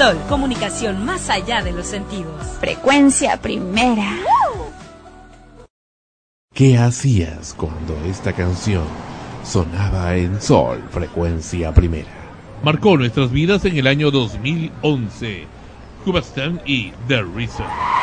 Sol, comunicación más allá de los sentidos. Frecuencia Primera. ¿Qué hacías cuando esta canción sonaba en Sol, Frecuencia Primera? Marcó nuestras vidas en el año 2011. Hubastan y The Reason.